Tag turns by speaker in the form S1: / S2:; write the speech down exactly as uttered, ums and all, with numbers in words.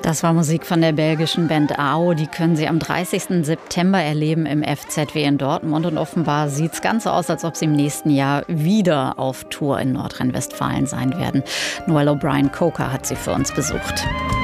S1: Das war Musik von der belgischen Band A O. Die können Sie am dreißigsten September erleben im F Z W in Dortmund. Und offenbar sieht es ganz so aus, als ob sie im nächsten Jahr wieder auf Tour in Nordrhein-Westfalen sein werden. Noel O'Brien Coker hat sie für uns besucht.